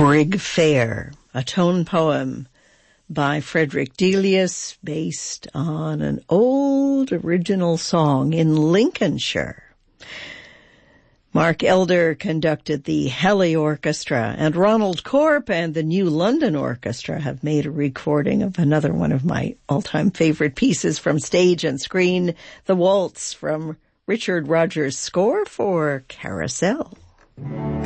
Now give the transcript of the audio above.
Brig Fair, a tone poem by Frederick Delius based on an old original song in Lincolnshire. Mark Elder conducted the Halley Orchestra, and Ronald Corp and the New London Orchestra have made a recording of another one of my all-time favorite pieces from stage and screen, the waltz from Richard Rodgers' score for Carousel.